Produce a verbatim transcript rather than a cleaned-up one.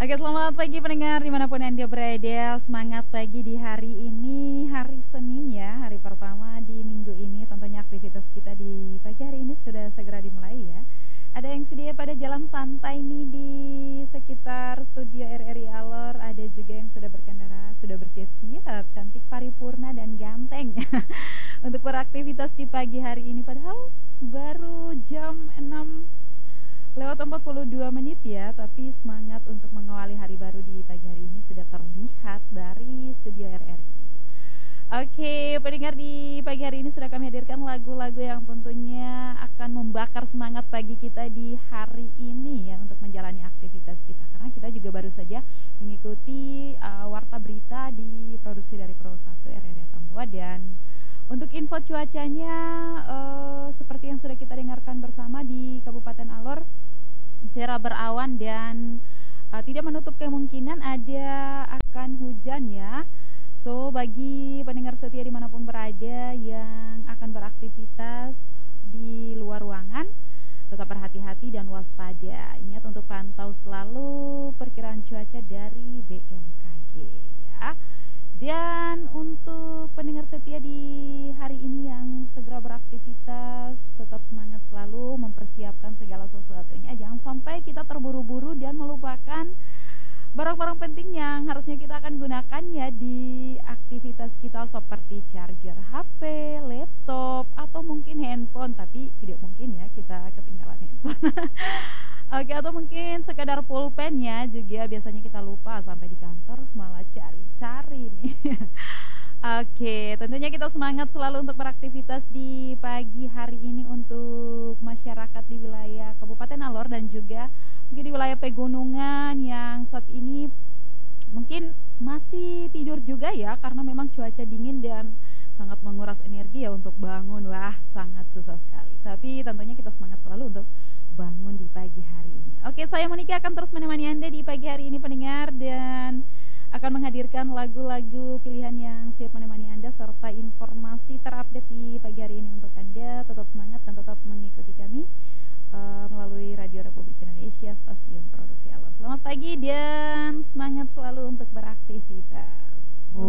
Oke, selamat pagi pendengar dimanapun Anda berada. Semangat pagi di hari ini, hari Senin ya, hari pertama di minggu ini. Tentunya aktivitas kita di pagi hari ini sudah segera dimulai ya. Ada yang sedia pada jalan santai nih di sekitar studio R R I Alor. Ada juga yang sudah berkendara, sudah bersiap-siap, cantik paripurna dan ganteng untuk beraktivitas di pagi hari ini. Padahal baru jam enam lewat empat puluh dua menit ya, tapi semangat untuk mengawali hari baru di pagi hari ini sudah terlihat dari studio R R I. Oke, pendengar di pagi hari ini sudah kami hadirkan lagu-lagu yang tentunya akan membakar semangat pagi kita di hari ini ya untuk menjalani aktivitas kita. Karena kita juga baru saja mengikuti uh, warta berita di produksi dari Pro satu R R I Tambua, dan untuk info cuacanya uh, seperti yang sudah kita dengarkan bersama di Kabupaten Alor, cerah berawan dan uh, tidak menutup kemungkinan ada akan hujan ya. So bagi pendengar setia dimanapun berada yang akan beraktivitas di luar ruangan, tetap berhati-hati dan waspada. Ingat untuk pantau selalu perkiraan cuaca dari B M K G ya. Dan untuk pendengar setia di hari ini yang segera beraktivitas, tetap semangat selalu mempersiapkan segala sesuatunya. Jangan sampai kita terburu-buru dan melupakan barang-barang penting yang harusnya kita akan gunakan ya di aktivitas kita, seperti charger H P, laptop, atau mungkin handphone. Tapi tidak mungkin ya kita ketinggalan handphone. Oke, atau mungkin sekadar pulpen ya, juga biasanya kita lupa sampai di kantor malah cari-cari nih. Oke, tentunya kita semangat selalu untuk beraktivitas di pagi hari ini untuk masyarakat di wilayah Kabupaten Alor dan juga mungkin di wilayah pegunungan yang saat ini mungkin masih tidur juga ya, karena memang cuaca dingin dan sangat menguras energi ya untuk bangun. Wah, sangat susah sekali. Tapi tentunya kita semangat selalu untuk bangun di pagi hari ini. Oke, saya Monika akan terus menemani Anda di pagi hari ini pendengar, dan akan menghadirkan lagu-lagu pilihan yang siap menemani Anda serta informasi terupdate di pagi hari ini untuk Anda. Tetap semangat dan tetap mengikuti kami uh, melalui Radio Republik Indonesia, stasiun produksi Alor. Selamat pagi dan semangat selalu untuk beraktivitas.